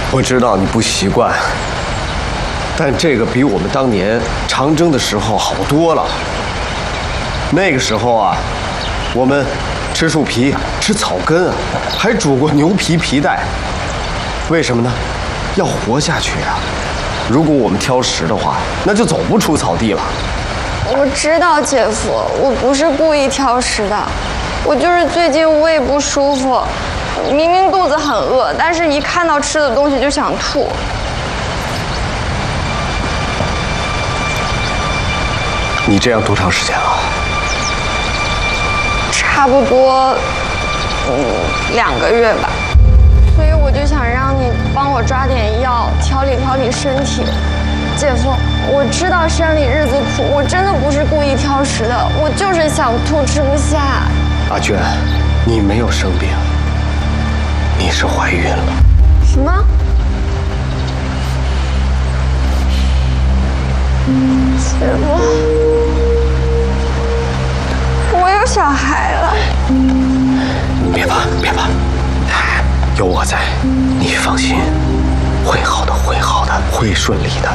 我知道你不习惯，但这个比我们当年长征的时候好多了。那个时候啊，我们吃树皮、吃草根啊，还煮过牛皮皮带。为什么呢？要活下去啊！如果我们挑食的话，那就走不出草地了。 我知道，姐夫，我不是故意挑食的，我就是最近胃不舒服，明明肚子很饿，但是一看到吃的东西就想吐。 你这样多长时间了？ 差不多2个月吧。所以我就想让你帮我抓点药，调理调理身体。姐夫，我知道生理日子苦，我真的不是故意挑食的，我就是想吐吃不下。 阿娟，你没有生病，你是怀孕了。 什么？姐夫，我有小孩了。 别怕，别怕，有我在，你放心，会好的，会好的，会顺利的。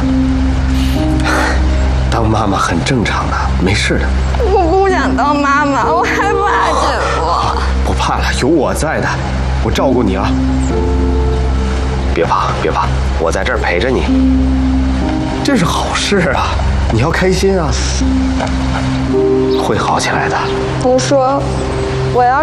当妈妈很正常的，没事的。 我不想当妈妈，我害怕姐夫。 不怕了，有我在的，我照顾你啊。别怕，别怕，我在这儿陪着你。这是好事啊，你要开心啊，会好起来的。 你说，我要